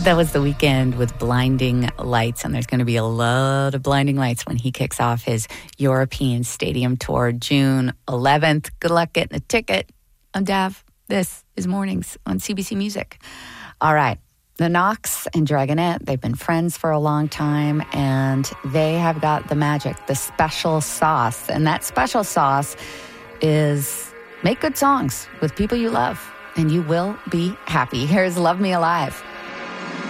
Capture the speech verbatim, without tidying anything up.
That was The Weeknd with Blinding Lights, and there's going to be a lot of blinding lights when he kicks off his European Stadium Tour June eleventh. Good luck getting a ticket. I'm Dav. This is Mornings on C B C Music. All right. The Knocks and Dragonette, they've been friends for a long time, and they have got the magic, the special sauce. And that special sauce is make good songs with people you love, and you will be happy. Here's Love Me Alive.